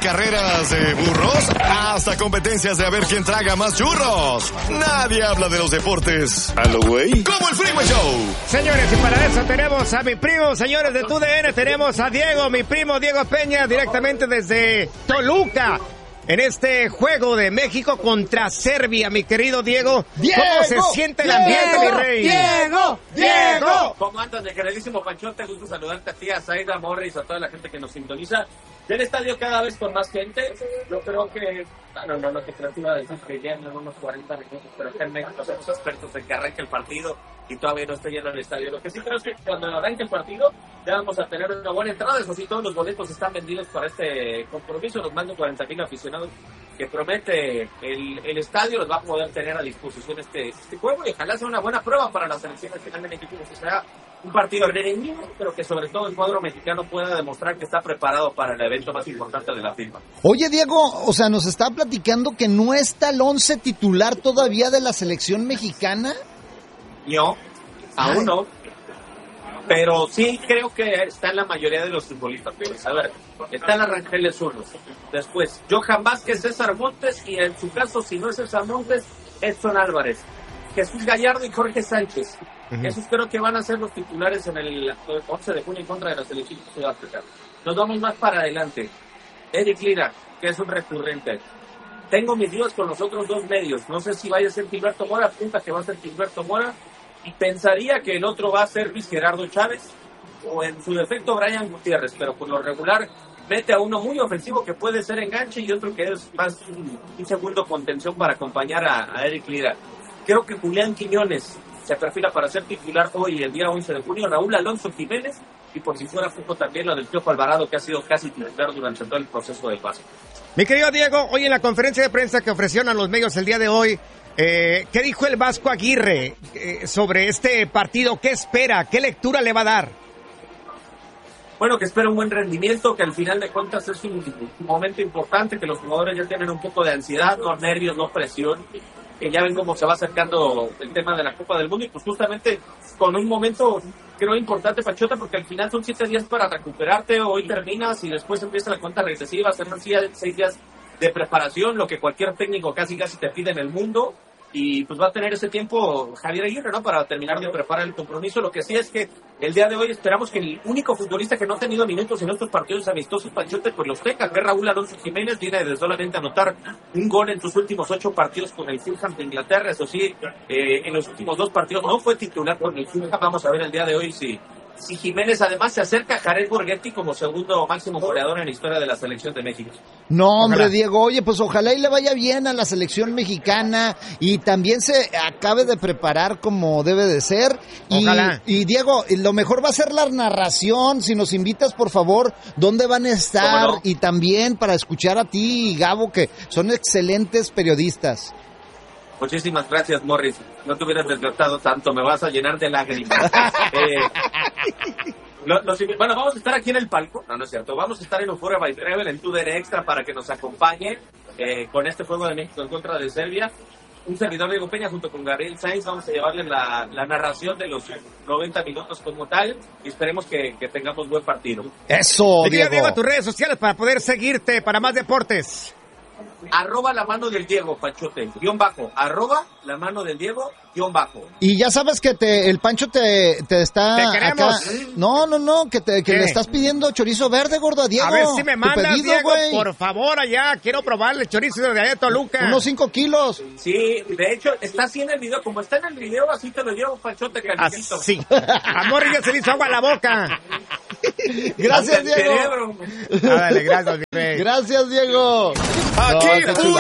carreras de burros hasta competencias de a ver quién traga más churros. Nadie habla de los deportes a lo güey como el Freeway Show. Señores, y para eso tenemos a mi primo, señores de TUDN, tenemos a Diego, mi primo Diego Peña, directamente desde Toluca. En este juego de México contra Serbia, mi querido Diego. ¿Cómo se siente el ambiente, mi rey? ¡Diego! ¿Cómo andas, mi queridísimo Panchote? Gusto saludarte a ti, a Zaida, Morris, a toda la gente que nos sintoniza. Del estadio cada vez con más gente. Yo creo que... No te creo que iba a decir que ya en unos 40 minutos, pero acá en México somos expertos en que arranque el partido y todavía no está lleno el estadio. Lo que sí creo es que cuando arranque el partido ya vamos a tener una buena entrada. Eso sí, todos los boletos están vendidos para este compromiso. Los más de 40,000 aficionados que promete el estadio los va a poder tener a disposición este juego, y ojalá sea una buena prueba para la selección nacional de México, que sea un partido reñido, pero que sobre todo el cuadro mexicano pueda demostrar que está preparado para el evento más importante de la FIFA. Oye, Diego, o sea, nos está platicando que no está el 11 titular todavía de la selección mexicana. No, aún no. Pero sí creo que está en la mayoría de los futbolistas. A ver, está en Rangel Zurdos. Después, Johan Vázquez, César Montes, y en su caso, si no es César Montes, Edson Álvarez, Jesús Gallardo y Jorge Sánchez. Esos creo que van a ser los titulares en el 11 de junio en contra de la selección de Sudáfrica. Nos vamos más para adelante. Eric Lira, que es un recurrente. Tengo mis dudas con los otros dos medios. No sé si vaya a ser Gilberto Mora, apunta que va a ser Gilberto Mora. Y pensaría que el otro va a ser Luis Gerardo Chávez, o en su defecto Brian Gutiérrez, pero por lo regular mete a uno muy ofensivo que puede ser enganche y otro que es más un segundo contención para acompañar a Eric Lira. Creo que Julián Quiñones se perfila para ser titular hoy, el día 11 de junio, Raúl Alonso Jiménez, y por si fuera poco también lo del Piojo Alvarado, que ha sido casi titular durante todo el proceso de paso. Mi querido Diego, hoy en la conferencia de prensa que ofrecieron a los medios el día de hoy, ¿qué dijo el Vasco Aguirre sobre este partido? ¿Qué espera? ¿Qué lectura le va a dar? Bueno, que espera un buen rendimiento, que al final de cuentas es un momento importante, que los jugadores ya tienen un poco de ansiedad, no nervios, no presión, que ya ven cómo se va acercando el tema de la Copa del Mundo, y pues justamente con un momento creo importante, Pachota, porque al final son 7 días para recuperarte. Hoy terminas y después empieza la cuenta regresiva, serán 6 días de preparación, lo que cualquier técnico casi te pide en el mundo, y pues va a tener ese tiempo Javier Aguirre, ¿no?, para terminar de preparar el compromiso. Lo que sí es que el día de hoy esperamos que el único futbolista que no ha tenido minutos en estos partidos amistosos, Panchote, pues los tenga, que es Raúl Alonso Jiménez. Viene de solamente anotar un gol en sus últimos 8 partidos con el Fulham de Inglaterra. Eso sí, en los últimos 2 partidos no fue titular con el Fulham. Vamos a ver el día de hoy si Jiménez además se acerca a Jared Borghetti como segundo máximo goleador en la historia de la selección de México. No, hombre, ojalá. Diego, oye, pues ojalá y le vaya bien a la selección mexicana y también se acabe de preparar como debe de ser. Ojalá. Y Diego, lo mejor va a ser la narración. Si nos invitas, por favor, ¿dónde van a estar? No. Y también para escuchar a ti y Gabo, que son excelentes periodistas. Muchísimas gracias, Morris. No te hubieras desgastado tanto, me vas a llenar de lágrimas. Bueno, vamos a estar aquí en el palco. No es cierto. Vamos a estar en Euphoria by Travel, en TUDN Extra, para que nos acompañe con este juego de México en contra de Serbia. Un servidor Diego Peña junto con Gabriel Sainz. Vamos a llevarle la narración de los 90 minutos como tal, y esperemos que tengamos buen partido. Eso, Diego, tus redes sociales para poder seguirte para más deportes. @la mano del Diego, Panchote, _ @la mano del Diego, _ Y ya sabes que el Pancho te está ¡Te queremos! Acá. No, que le estás pidiendo chorizo verde, gordo, a Diego. A ver si me mandas, pedido, Diego, güey. por favor, allá. Quiero probarle el chorizo de allá de Toluca. Unos 5 kilos. Sí, de hecho, está así en el video. Como está en el video, así te lo llevo, Panchote, calientito. Sí. Amor, ya se le hizo agua a la boca. Gracias, Diego. Dale, gracias, mi rey. Gracias, Diego. Aquí,